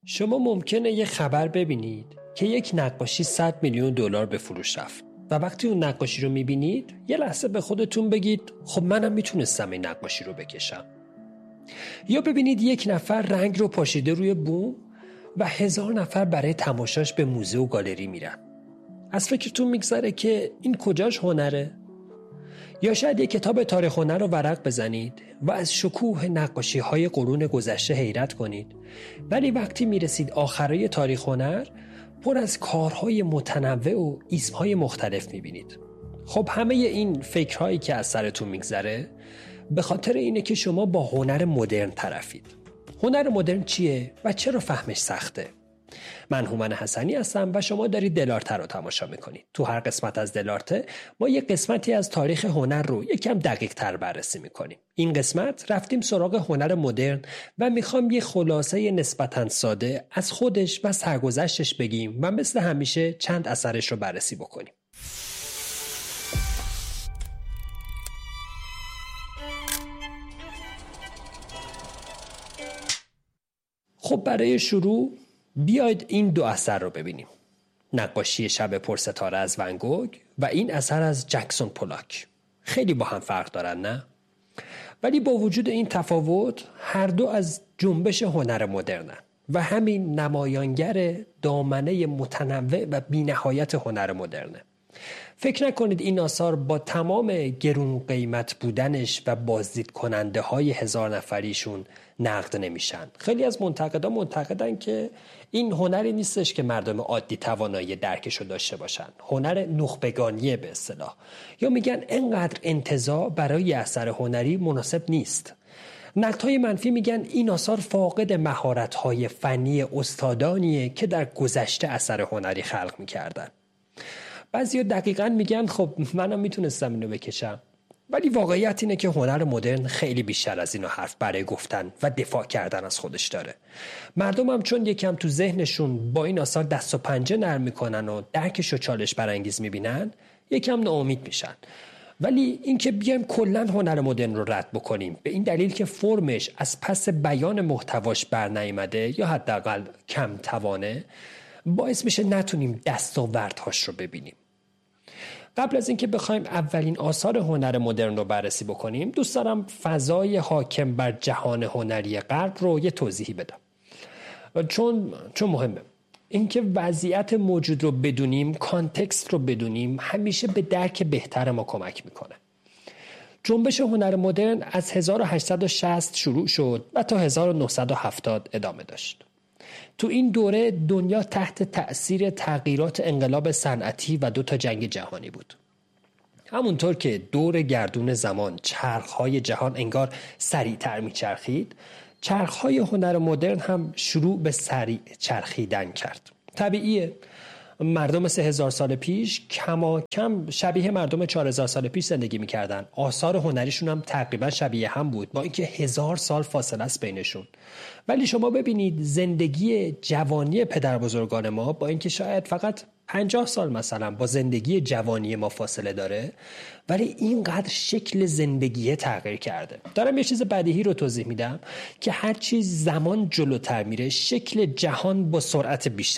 شما ممکنه یه خبر ببینید که یک نقاشی 100 میلیون دلار به فروش رفت و وقتی اون نقاشی رو میبینید یه لحظه به خودتون بگید خب منم میتونستم این نقاشی رو بکشم. یا ببینید یک نفر رنگ رو پاشیده روی بوم و 1000 نفر برای تماشاش به موزه و گالری میرن. از فکرتون میگذره که این کجاش هنره؟ یا شاید یک کتاب تاریخ هنر رو ورق بزنید و از شکوه نقاشی‌های قرون گذشته حیرت کنید، ولی وقتی میرسید آخرای تاریخ هنر پر از کارهای متنوع و اسمهای مختلف میبینید. خب همه این فکرهایی که از سرتون میگذره به خاطر اینه که شما با هنر مدرن طرفید. هنر مدرن چیه و چرا فهمش سخته؟ من هومن حسنی هستم و شما دارید دلارته رو تماشا میکنید. تو هر قسمت از دلارته ما یک قسمتی از تاریخ هنر رو یکم دقیق تر بررسی میکنیم. این قسمت رفتیم سراغ هنر مدرن و میخوام یه خلاصه نسبتاً ساده از خودش و سرگذشتش بگیم و مثل همیشه چند اثرش رو بررسی بکنیم. خب برای شروع بیاید این دو اثر رو ببینیم. نقاشی شب پرستاره از ون گوگ و این اثر از جکسون پولاک. خیلی با هم فرق دارن نه؟ ولی با وجود این تفاوت هر دو از جنبش هنر مدرنن و همین نمایانگر دامنه متنوع و بی‌نهایت هنر مدرنه. فکر نکنید این آثار با تمام گرون قیمت بودنش و بازدید کننده های 1000 نفریشون نقد نمیشن. خیلی از منتقدان معتقدن که این هنری نیستش که مردم عادی توانایی درکشو داشته باشن. هنر نخبگانیه به اصطلاح. یا میگن اینقدر انتزاع برای اثر هنری مناسب نیست. نقدهای منفی میگن این آثار فاقد مهارت‌های فنی استادانیه که در گذشته اثر هنری خلق میکردن. بعضیا دقیقاً میگن خب منم میتونستم اینو بکشم. ولی واقعیت اینه که هنر مدرن خیلی بیشتر از اینو حرف برای گفتن و دفاع کردن از خودش داره. مردم هم چون یکم تو ذهنشون با این آثار دست و پنجه نرم میکنن و درکش و چالش برانگیز میبینن یکم ناامید میشن. ولی اینکه بیایم کلاً هنر مدرن رو رد بکنیم به این دلیل که فرمش از پس بیان محتواش برنیامده یا حداقل کم توانه باعث میشه نتونیم دستاوردهاش رو ببینیم. قبل از اینکه بخوایم اولین آثار هنر مدرن رو بررسی بکنیم دوست دارم فضای حاکم بر جهان هنری غرب رو یه توضیحی بدم چون مهمه. اینکه وضعیت موجود رو بدونیم، کانتکست رو بدونیم همیشه به درک بهتر ما کمک میکنه. جنبش هنر مدرن از 1860 شروع شد و تا 1970 ادامه داشت. تو این دوره دنیا تحت تأثیر تغییرات انقلاب صنعتی و 2 جنگ جهانی بود. همونطور که دور گردون زمان چرخهای جهان انگار سریعتر میچرخید، چرخهای هنر مدرن هم شروع به سریع چرخیدن کرد. طبیعیه مردم 3000 سال پیش کم شبیه مردم 4000 سال پیش زندگی میکردن. آثار هنریشون هم تقریبا شبیه هم بود با اینکه 1000 سال فاصله است بینشون. ولی شما ببینید زندگی جوانی پدر بزرگان ما با اینکه شاید فقط 50 سال مثلا با زندگی جوانی ما فاصله داره ولی اینقدر شکل زندگی تغییر کرده. دارم یه چیز بدیهی رو توضیح میدم که هر چیز زمان جلوتر میره شکل جهان با سرعت بیشتر